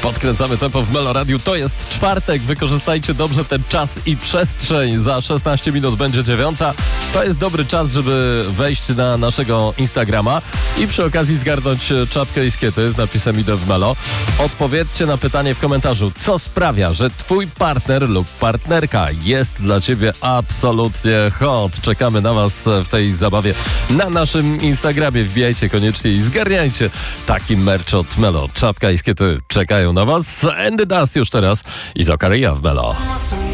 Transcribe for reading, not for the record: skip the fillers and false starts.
Podkręcamy tempo w Melo Radiu. To jest czwartek. Wykorzystajcie dobrze ten czas i przestrzeń. Za 16 minut będzie 9. To jest dobry czas, żeby wejść na naszego Instagrama i przy okazji zgarnąć czapkę i skiety z napisem Idę w Melo. Odpowiedzcie na pytanie w komentarzu, co sprawia, że twój partner lub partnerka jest dla ciebie absolutnie hot. Czekamy na was w tej zabawie na naszym Instagramie. Wbijajcie koniecznie i zgarniajcie taki merch od Melo. Czapka i skiety czekają na was. And the Dust już teraz i Zakaria w Melo.